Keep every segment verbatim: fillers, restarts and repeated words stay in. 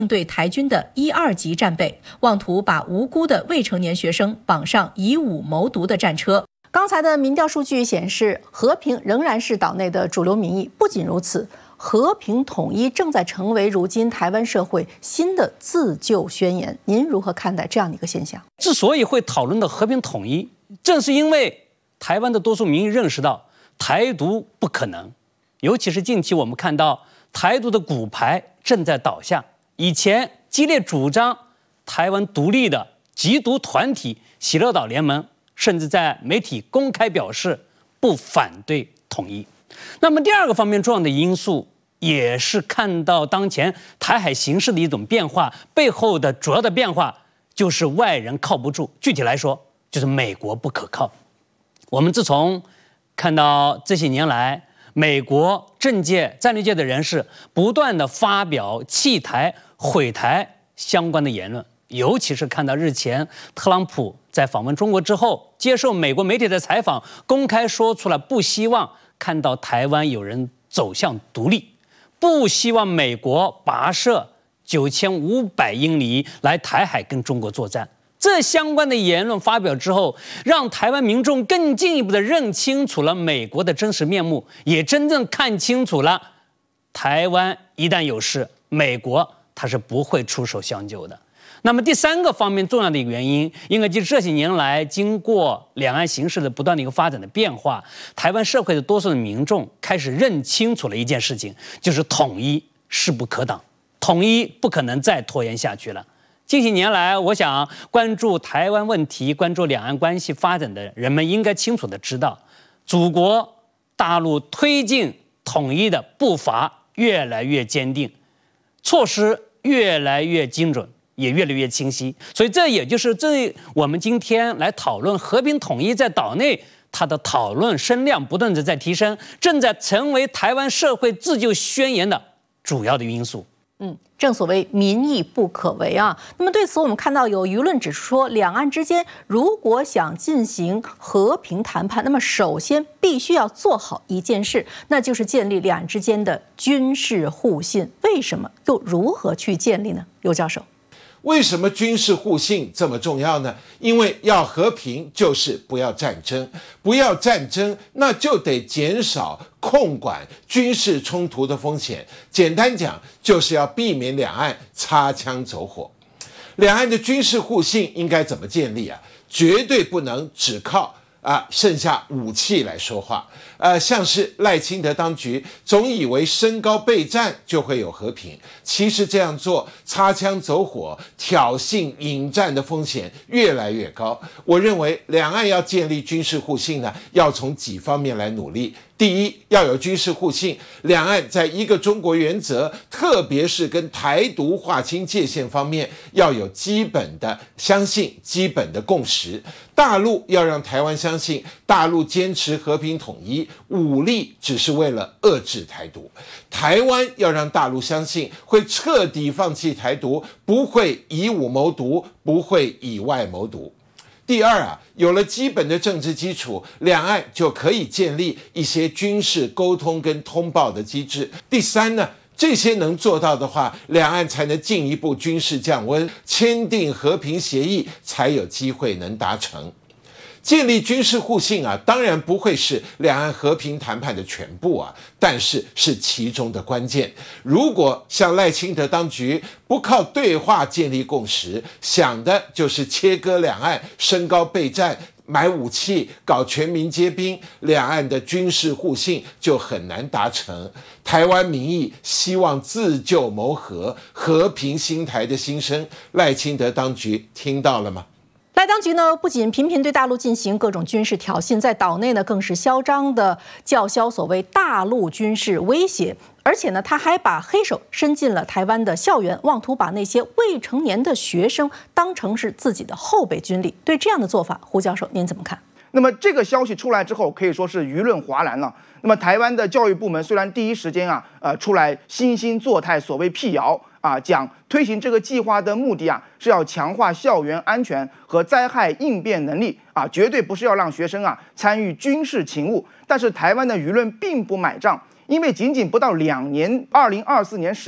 对台军的一二级战备，妄图把无辜的未成年学生绑上以武谋独的战车。刚才的民调数据显示，和平仍然是岛内的主流民意。不仅如此，和平统一正在成为如今台湾社会新的自救宣言。您如何看待这样的一个现象？ 之所以会讨论到和平统一，正是因为台湾的多数民意认识到台独不可能，尤其是近期我们看到台独的骨牌正在倒下。以前激烈主张台湾独立的极独团体喜乐岛联盟，甚至在媒体公开表示不反对统一。那么第二个方面重要的因素，也是看到当前台海形势的一种变化，背后的主要的变化就是外人靠不住，具体来说就是美国不可靠。我们自从看到这些年来美国政界战略界的人士不断的发表弃台毁台相关的言论，尤其是看到日前特朗普在访问中国之后接受美国媒体的采访，公开说出了不希望看到台湾有人走向独立，不希望美国跋涉九千五百英里来台海跟中国作战。这相关的言论发表之后，让台湾民众更进一步的认清楚了美国的真实面目，也真正看清楚了台湾一旦有事，美国它是不会出手相救的。那么第三个方面重要的一个原因，因为就这些年来经过两岸形势的不断的一个发展的变化，台湾社会的多数的民众开始认清楚了一件事情，就是统一势不可挡，统一不可能再拖延下去了。近些年来，我想关注台湾问题、关注两岸关系发展的人们应该清楚的知道，祖国大陆推进统一的步伐越来越坚定，措施越来越精准，也越来越清晰。所以这也就是这我们今天来讨论和平统一在岛内，它的讨论声量不断的在提升，正在成为台湾社会自救宣言的主要的因素。 嗯，正所谓民意不可违啊。那么对此，我们看到有舆论指出说，两岸之间如果想进行和平谈判，那么首先必须要做好一件事，那就是建立两岸之间的军事互信。为什么？又如何去建立呢？刘教授。 为什么军事互信这么重要呢？因为要和平就是不要战争，不要战争，那就得减少控管军事冲突的风险。简单讲，就是要避免两岸擦枪走火。两岸的军事互信应该怎么建立啊？绝对不能只靠啊，剩下武器来说话，呃，像是赖清德当局总以为升高备战就会有和平，其实这样做擦枪走火、挑衅引战的风险越来越高。我认为两岸要建立军事互信呢，要从几方面来努力。第一，要有军事互信，两岸在一个中国原则，特别是跟台独划清界限方面，要有基本的相信、基本的共识。大陆要让台湾相信，大陆坚持和平统一，武力只是为了遏制台独。台湾要让大陆相信，会彻底放弃台独，不会以武谋独，不会以外谋独。第二啊，有了基本的政治基础，两岸就可以建立一些军事沟通跟通报的机制。第三呢，这些能做到的话，两岸才能进一步军事降温，签订和平协议，才有机会能达成。建立军事互信啊，当然不会是两岸和平谈判的全部啊，但是是其中的关键。如果像赖清德当局不靠对话建立共识，想的就是切割两岸，升高备战，买武器，搞全民皆兵，两岸的军事互信就很难达成。台湾民意希望自救谋和，和平兴台的心声，赖清德当局听到了吗？ 赖当局呢，不仅频频对大陆进行各种军事挑衅，在岛内呢更是嚣张的叫嚣所谓大陆军事威胁，而且呢，他还把黑手伸进了台湾的校园，妄图把那些未成年的学生当成是自己的后备军力。对这样的做法，胡教授您怎么看？ 那么这个消息出来之后，可以说是舆论哗然了。那么台湾的教育部门虽然第一时间啊，呃，出来惺惺作态，所谓辟谣啊，讲推行这个计划的目的啊，是要强化校园安全和灾害应变能力啊，绝对不是要让学生啊参与军事勤务。但是台湾的舆论并不买账，因为仅仅不到两年，二零二四年十月，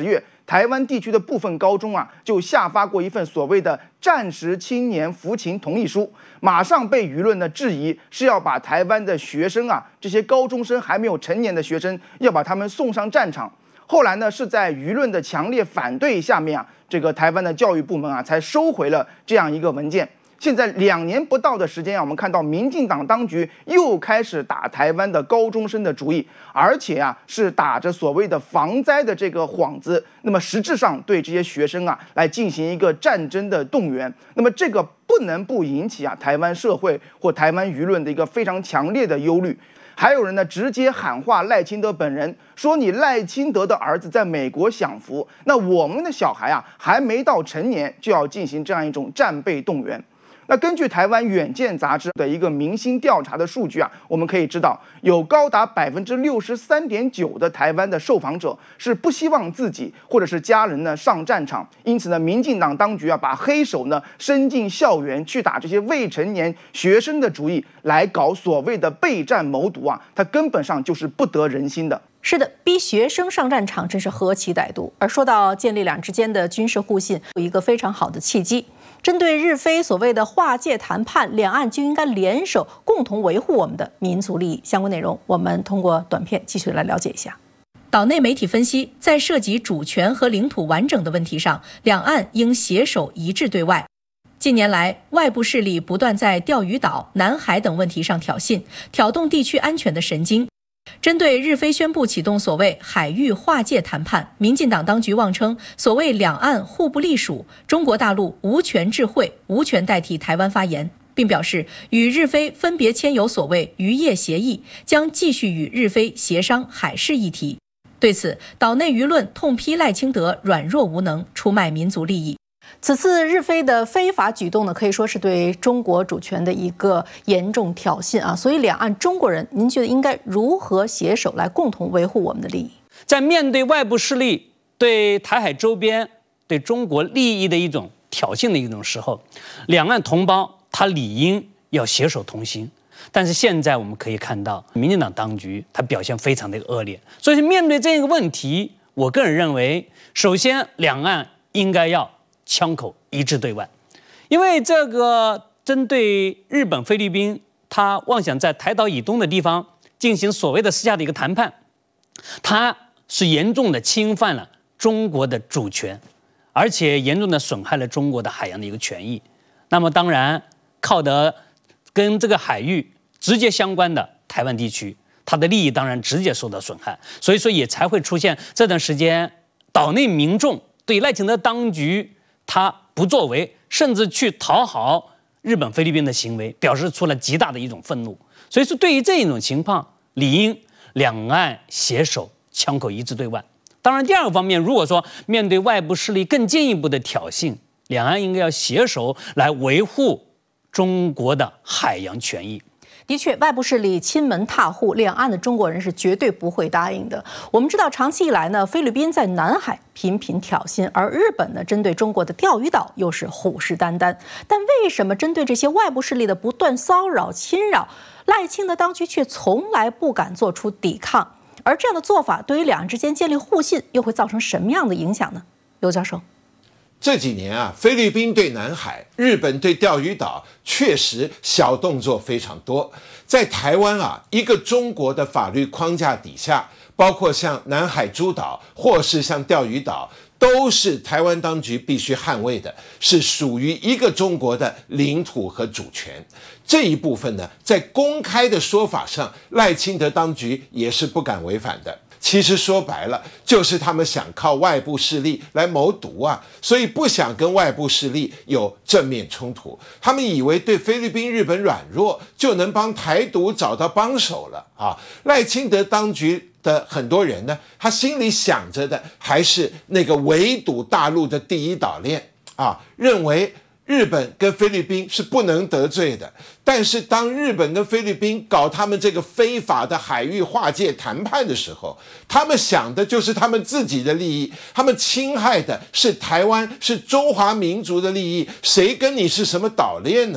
台湾地区的部分高中啊，就下发过一份所谓的战时青年服勤同意书，马上被舆论的质疑是要把台湾的学生啊，这些高中生还没有成年的学生，要把他们送上战场。后来呢，是在舆论的强烈反对下面啊，这个台湾的教育部门啊，才收回了这样一个文件。现在两年不到的时间啊，我们看到民进党当局又开始打台湾的高中生的主意，而且啊是打着所谓的防灾的这个幌子，那么实质上对这些学生啊来进行一个战争的动员，那么这个不能不引起啊台湾社会或台湾舆论的一个非常强烈的忧虑。还有人呢直接喊话赖清德本人，说你赖清德的儿子在美国享福，那我们的小孩啊还没到成年就要进行这样一种战备动员。那根据台湾远见杂志的一个民心调查的数据啊，我们可以知道，有高达百分之六十三点九的台湾的受访者是不希望自己或者是家人呢上战场，因此呢，民进党当局啊把黑手呢伸进校园去打这些未成年学生的主意，来搞所谓的备战谋独啊，它根本上就是不得人心的。 是的，逼学生上战场真是何其歹毒。而说到建立两之间的军事互信，有一个非常好的契机。针对日非所谓的划界谈判，两岸就应该联手，共同维护我们的民族利益。相关内容，我们通过短片继续来了解一下。岛内媒体分析，在涉及主权和领土完整的问题上，两岸应携手一致对外。近年来，外部势力不断在钓鱼岛、南海等问题上挑衅，挑动地区安全的神经。针对日非宣布启动所谓海域划界谈判，民进党当局妄称所谓两岸互不隶属，中国大陆无权置会，无权代替台湾发言，并表示与日非分别签有所谓渔业协议，将继续与日非协商海事议题。对此，岛内舆论痛批赖清德软弱无能，出卖民族利益。此次日非的非法举动呢，可以说是对中国主权的一个严重挑衅啊！所以，两岸中国人，您觉得应该如何携手来共同维护我们的利益？ 在面对外部势力对台海周边、对中国利益的一种挑衅的一种时候，两岸同胞他理应要携手同行。但是现在我们可以看到，民进党当局他表现非常的恶劣。所以面对这个问题，我个人认为，首先两岸应该要枪口一致对外，因为这个针对日本、菲律宾，他妄想在台岛以东的地方进行所谓的私下的一个谈判，它是严重的侵犯了中国的主权，而且严重的损害了中国的海洋的一个权益。那么当然，靠得跟这个海域直接相关的台湾地区，它的利益当然直接受到损害，所以说也才会出现这段时间岛内民众对赖清德当局他不作为，甚至去讨好日本、菲律宾的行为，表示出了极大的一种愤怒。所以说，对于这一种情况，理应两岸携手，枪口一致对外。当然，第二个方面，如果说面对外部势力更进一步的挑衅，两岸应该要携手来维护中国的海洋权益。 的确，外部势力亲门踏户，两岸的中国人是绝对不会答应的。我们知道，长期以来呢，菲律宾在南海频频挑衅，而日本呢，针对中国的钓鱼岛又是虎视眈眈。但为什么针对这些外部势力的不断骚扰、侵扰，赖清德当局却从来不敢做出抵抗？而这样的做法，对于两岸之间建立互信，又会造成什么样的影响呢？刘教授。 这几年啊，菲律宾对南海，日本对钓鱼岛，确实小动作非常多。在台湾啊，一个中国的法律框架底下，包括像南海诸岛或是像钓鱼岛，都是台湾当局必须捍卫的，是属于一个中国的领土和主权。这一部分呢，在公开的说法上，赖清德当局也是不敢违反的。其实说白了，就是他们想靠外部势力来谋独啊，所以不想跟外部势力有正面冲突。他们以为对菲律宾、日本软弱，就能帮台独找到帮手了啊！赖清德当局的很多人呢，他心里想着的还是那个围堵大陆的第一岛链啊，认为日本跟菲律宾是不能得罪的。但是当日本跟菲律宾搞他们这个非法的海域划界谈判的时候，他们想的就是他们自己的利益，他们侵害的是台湾，是中华民族的利益，谁跟你是什么岛链呢？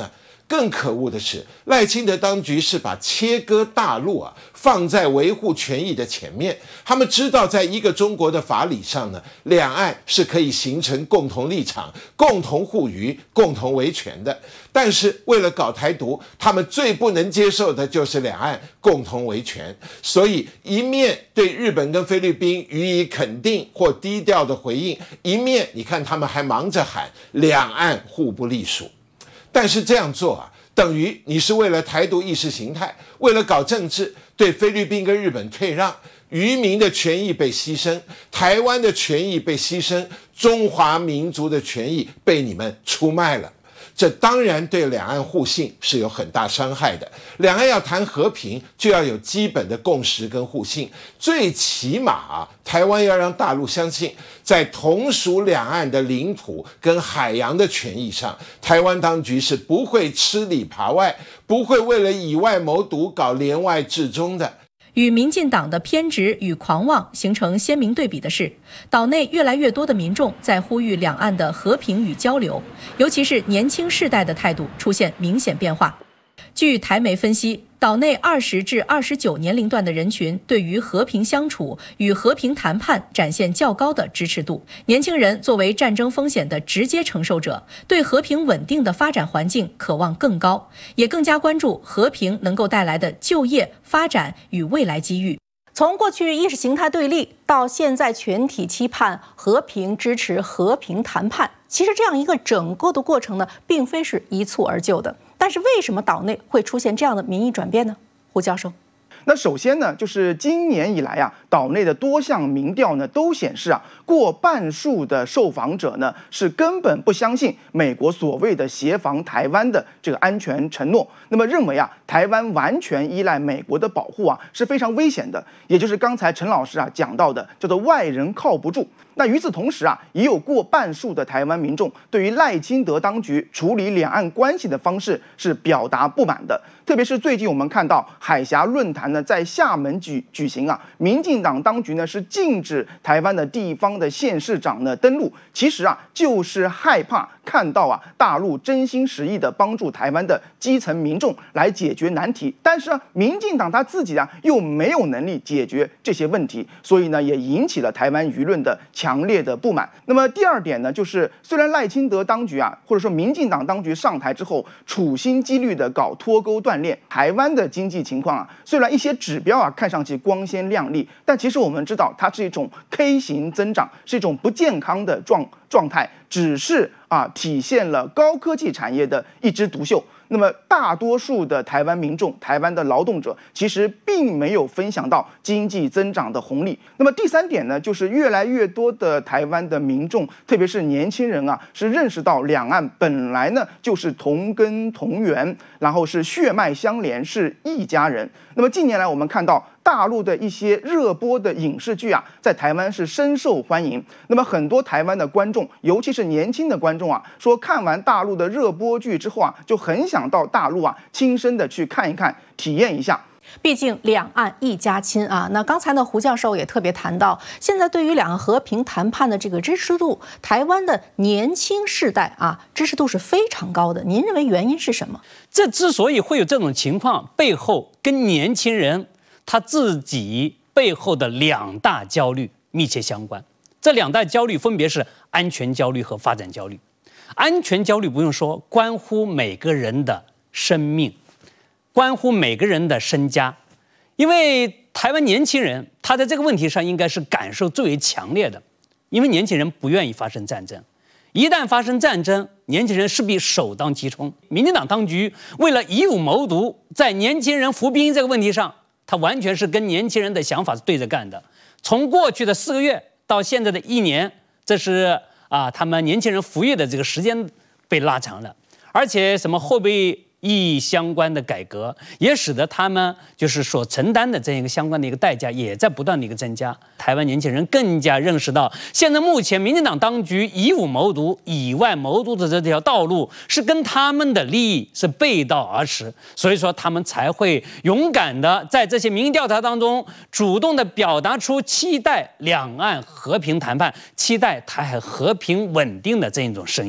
更可恶的是，赖清德当局是把切割大陆啊放在维护权益的前面。他们知道，在一个中国的法理上呢，两岸是可以形成共同立场、共同护渔、共同维权的。但是为了搞台独，他们最不能接受的就是两岸共同维权。所以一面对日本跟菲律宾予以肯定或低调的回应，一面你看他们还忙着喊两岸互不隶属。但是这样做啊，等于你是为了台独意识形态，为了搞政治，对菲律宾跟日本退让，渔民的权益被牺牲，台湾的权益被牺牲，中华民族的权益被你们出卖了。这当然对两岸互信是有很大伤害的。两岸要谈和平，就要有基本的共识跟互信。最起码啊，台湾要让大陆相信，在同属两岸的领土跟海洋的权益上，台湾当局是不会吃里扒外，不会为了以外谋独搞连外制中的。 与民进党的偏执与狂妄形成鲜明对比的是，岛内越来越多的民众在呼吁两岸的和平与交流，尤其是年轻世代的态度出现明显变化。据台媒分析，岛内二十至二十九年龄段的人群对于和平相处与和平谈判展现较高的支持度。年轻人作为战争风险的直接承受者，对和平稳定的发展环境渴望更高，也更加关注和平能够带来的就业、发展与未来机遇。从过去意识形态对立到现在全体期盼和平、支持和平谈判，其实这样一个整个的过程呢，并非是一蹴而就的。但是为什么岛内会出现这样的民意转变呢？胡教授。 那首先呢，就是今年以来啊，岛内的多项民调呢都显示啊，过半数的受访者呢是根本不相信美国所谓的协防台湾的这个安全承诺，那么认为啊，台湾完全依赖美国的保护啊是非常危险的，也就是刚才陈老师啊讲到的叫做外人靠不住。那与此同时啊，也有过半数的台湾民众对于赖清德当局处理两岸关系的方式是表达不满的。特别是最近我们看到海峡论坛呢在厦门举举行啊，民进党当局呢是禁止台湾的地方的县市长呢登陆，其实啊就是害怕看到啊大陆真心实意的帮助台湾的基层民众来解决难题，但是啊民进党他自己啊又没有能力解决这些问题，所以呢也引起了台湾舆论的强烈的不满。那么第二点呢，就是虽然赖清德当局啊或者说民进党当局上台之后处心积虑的搞脱钩断炼，台湾的经济情况啊虽然一些指标啊看上去光鲜亮丽，但其实我们知道它是一种 K 型增长，是一种不健康的状状态，只是啊体现了高科技产业的一枝独秀。那么大多数的台湾民众、台湾的劳动者其实并没有分享到经济增长的红利。那么第三点呢，就是越来越多的台湾的民众，特别是年轻人啊，是认识到两岸本来呢就是同根同源，然后是血脉相连，是一家人。那么近年来我们看到大陆的一些热播的影视剧啊，在台湾是深受欢迎。那么很多台湾的观众，尤其是年轻的观众啊，说看完大陆的热播剧之后啊，就很想到大陆啊，亲身的去看一看，体验一下。 毕竟两岸一家亲啊。那刚才呢，胡教授也特别谈到，现在对于两岸和平谈判的这个支持度，台湾的年轻世代啊，支持度是非常高的。您认为原因是什么？ 这之所以会有这种情况，背后跟年轻人他自己背后的两大焦虑密切相关。这两大焦虑分别是安全焦虑和发展焦虑。安全焦虑不用说，关乎每个人的生命，关乎每个人的身家。因为台湾年轻人他在这个问题上应该是感受最为强烈的，因为年轻人不愿意发生战争，一旦发生战争，年轻人势必首当其冲。民进党当局为了以武谋独，在年轻人服兵役这个问题上，他完全是跟年轻人的想法是对着干的。从过去的四个月到现在的一年，这是啊，他们年轻人服役的这个时间被拉长了，而且什么后备役相关的改革，也使得他们就是所承担的这样一个相关的一个代价也在不断的一个增加。台湾年轻人更加认识到，现在目前民进党当局以武谋独、以外谋独的这条道路是跟他们的利益是背道而驰，所以说他们才会勇敢的在这些民意调查当中主动的表达出期待两岸和平谈判、期待台海和平稳定的这一种声音。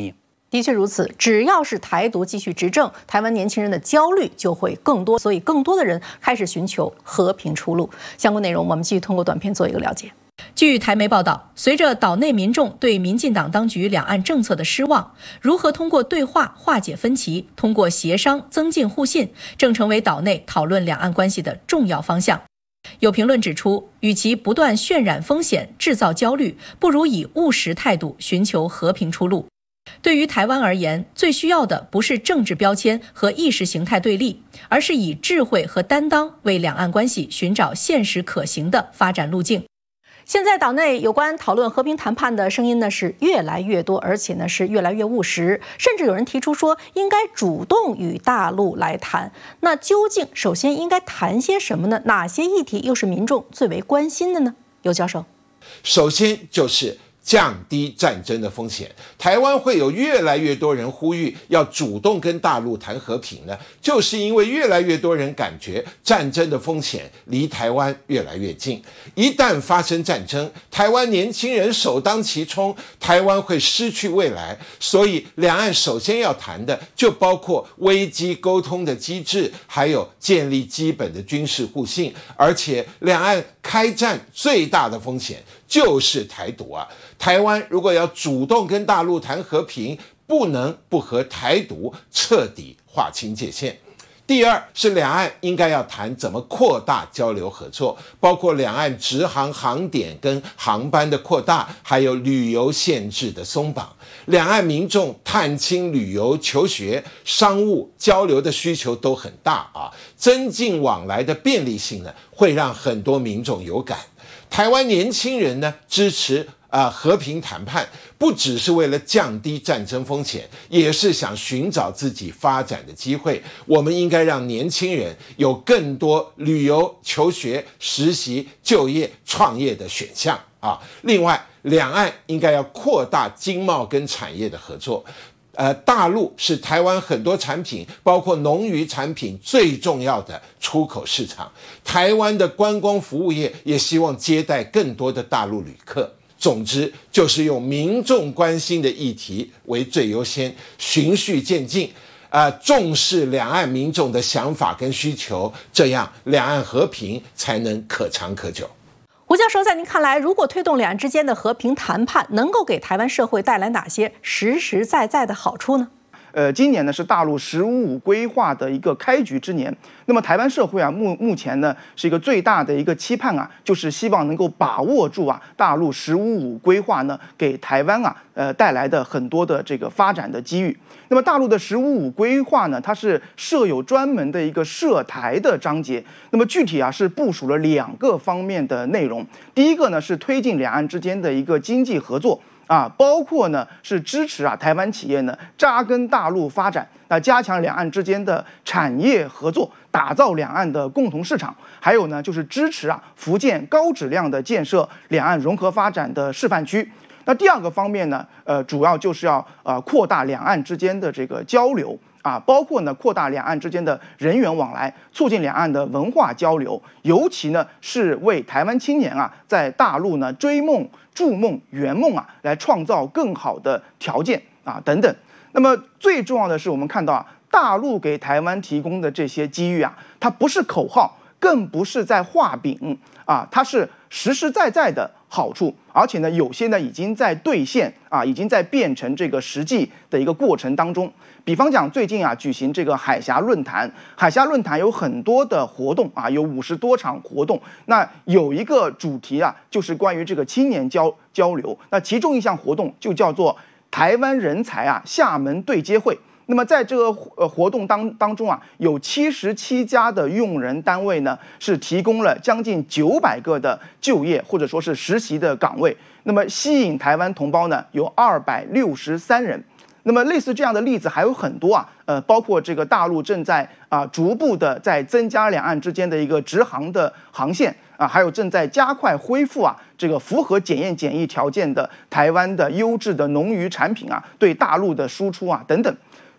的确如此，只要是台独继续执政，台湾年轻人的焦虑就会更多，所以更多的人开始寻求和平出路。相关内容我们继续通过短片做一个了解。据台媒报道，随着岛内民众对民进党当局两岸政策的失望，如何通过对话化解分歧，通过协商增进互信，正成为岛内讨论两岸关系的重要方向。有评论指出，与其不断渲染风险、制造焦虑，不如以务实态度寻求和平出路。对于台湾而言，最需要的不是政治标签和意识形态对立，而是以智慧和担当为两岸关系寻找现实可行的发展路径。现在岛内有关讨论和平谈判的声音呢是越来越多，而且呢是越来越务实，甚至有人提出说应该主动与大陆来谈。那究竟首先应该谈些什么呢？哪些议题又是民众最为关心的呢？尤教授， 首先就是降低战争的风险。台湾会有越来越多人呼吁要主动跟大陆谈和平呢，就是因为越来越多人感觉战争的风险离台湾越来越近。一旦发生战争，台湾年轻人首当其冲，台湾会失去未来。所以两岸首先要谈的就包括危机沟通的机制，还有建立基本的军事互信。而且两岸开战最大的风险就是台独啊！台湾如果要主动跟大陆谈和平，不能不和台独彻底划清界限。第二是两岸应该要谈怎么扩大交流合作，包括两岸直航航点跟航班的扩大，还有旅游限制的松绑。两岸民众探亲、旅游、求学、商务交流的需求都很大啊，增进往来的便利性呢，会让很多民众有感。台湾年轻人呢支持啊、呃、和平谈判，不只是为了降低战争风险，也是想寻找自己发展的机会。我们应该让年轻人有更多旅游、求学、实习、就业、创业的选项啊。另外，两岸应该要扩大经贸跟产业的合作。呃，大陆是台湾很多产品，包括农渔产品最重要的出口市场。台湾的观光服务业也希望接待更多的大陆旅客。总之，就是用民众关心的议题为最优先，循序渐进，呃，重视两岸民众的想法跟需求，这样两岸和平才能可长可久。 胡教授，在您看来，如果推动两岸之间的和平谈判，能够给台湾社会带来哪些实实在在的好处呢？ 呃，今年呢是大陆“十五五”规划的一个开局之年。那么台湾社会啊，目目前呢是一个最大的一个期盼啊，就是希望能够把握住啊大陆“十五五”规划呢给台湾啊呃带来的很多的这个发展的机遇。那么大陆的“十五五”规划呢，它是设有专门的一个涉台的章节。那么具体啊是部署了两个方面的内容。第一个呢是推进两岸之间的一个经济合作。啊，包括呢是支持啊台湾企业呢扎根大陆发展，那加强两岸之间的产业合作，打造两岸的共同市场。还有呢就是支持啊福建高质量的建设两岸融合发展的示范区。那第二个方面呢，呃，主要就是要呃扩大两岸之间的这个交流。啊，包括呢扩大两岸之间的人员往来，促进两岸的文化交流，尤其呢是为台湾青年啊在大陆呢追梦、筑梦、圆梦啊来创造更好的条件啊等等。那么最重要的是，我们看到啊，大陆给台湾提供的这些机遇啊，它不是口号，更不是在画饼啊，它是实实在在的好处，而且呢有些呢已经在兑现啊，已经在变成这个实际的一个过程当中。比方讲，最近啊举行这个海峡论坛，海峡论坛有很多的活动啊，有五十多场活动。那有一个主题啊，就是关于这个青年交交流。那其中一项活动就叫做台湾人才啊厦门对接会。那么在这个呃活动当当中啊，有七十七家的用人单位呢，是提供了将近九百个的就业或者说是实习的岗位。那么吸引台湾同胞呢，有二百六十三人。那么类似这样的例子还有很多啊，呃，包括这个大陆正在啊逐步的在增加两岸之间的一个直航的航线啊，还有正在加快恢复啊这个符合检验检疫条件的台湾的优质的农渔产品啊对大陆的输出啊等等。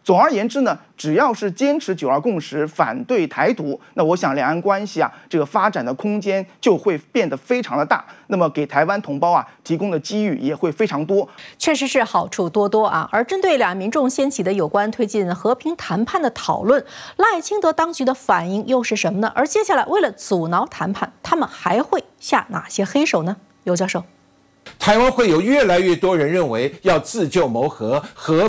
总而言之呢，只要是坚持九二共识、反对台独，那我想两岸关系啊，这个发展的空间就会变得非常的大。那么给台湾同胞啊提供的机遇也会非常多。 确实是好处多多啊。而针对两岸民众掀起的有关推进和平谈判的讨论，赖清德当局的反应又是什么呢？而接下来为了阻挠谈判，他们还会下哪些黑手呢？尤教授。 台湾会有越来越多人认为要自救谋和和